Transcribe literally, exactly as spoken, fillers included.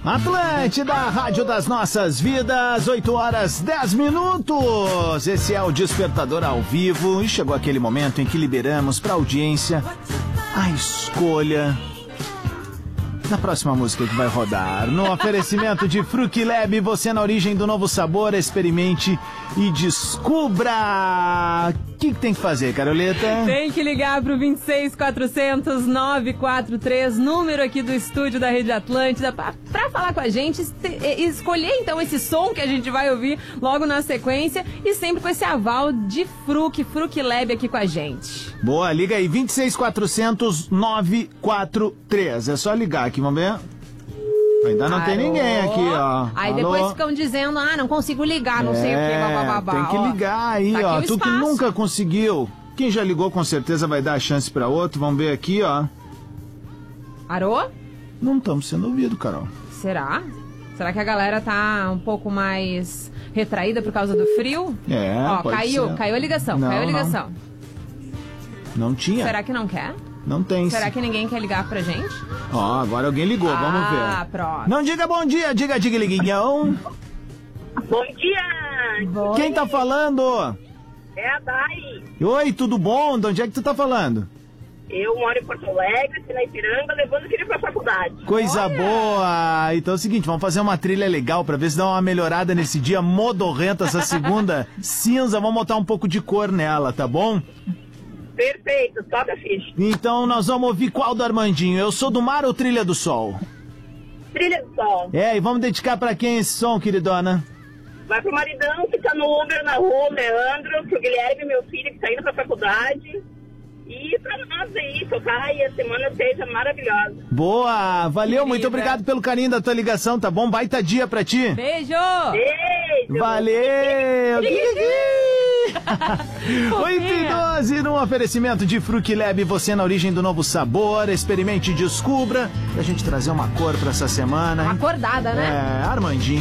Atlântida, Rádio das Nossas Vidas, oito horas dez minutos. Esse é o Despertador ao vivo e chegou aquele momento em que liberamos para a audiência a escolha da próxima música que vai rodar. No oferecimento de Fruquilab, você na origem do novo sabor, experimente e descubra. O que, que tem que fazer, Caroleta? Tem que ligar pro vinte e seis, quatrocentos, nove quatro três, número aqui do estúdio da Rede Atlântida, pra, pra falar com a gente, escolher então esse som que a gente vai ouvir logo na sequência e sempre com esse aval de Fruc, Fruquilab aqui com a gente. Boa, liga aí, vinte e seis, quatrocentos, nove quatro três. É só ligar aqui, vamos ver? Ainda não Alô? Tem ninguém aqui, ó. Aí Alô? Depois ficam dizendo, ah, não consigo ligar, não é, sei o que, bababá. Tem que ligar aí, tá ó. Aqui tu que nunca conseguiu. Quem já ligou com certeza vai dar a chance pra outro. Vamos ver aqui, ó. Arô? Não estamos sendo ouvidos, Carol. Será? Será que a galera tá um pouco mais retraída por causa do frio? É, ó, pode caiu, ser. caiu a ligação, não, caiu a ligação. Não. não tinha. Será que não quer? Não tem. Será que ninguém quer ligar pra gente? Ó, agora alguém ligou, ah, vamos ver. Ah, pronto. Não diga bom dia, diga diga liguinhão. Bom dia! Bom. Quem tá falando? É a Dai. Oi, tudo bom? De onde é que tu tá falando? Eu moro em Porto Alegre, aqui na Ipiranga, levando o filho pra faculdade. Coisa Olha. boa! Então é o seguinte, vamos fazer uma trilha legal pra ver se dá uma melhorada nesse dia modorrento, essa segunda cinza. Vamos botar um pouco de cor nela, tá bom? Perfeito, toca a ficha. Então nós vamos ouvir qual do Armandinho? Eu Sou do Mar ou Trilha do Sol? Trilha do Sol. É, e vamos dedicar pra quem esse som, queridona? Vai pro maridão que tá no Uber na rua, Leandro, pro Guilherme, meu filho, que tá indo pra faculdade. E pra nós aí, tocar e a semana seja maravilhosa. Boa, valeu, Querida. Muito obrigado pelo carinho da tua ligação, tá bom? Baita dia pra ti. Beijo! Beijo! Valeu! oito e doze no oferecimento de Fruquilab, você na origem do novo sabor, experimente e descubra, pra gente trazer uma cor pra essa semana. Uma acordada, né? É, Armandinho.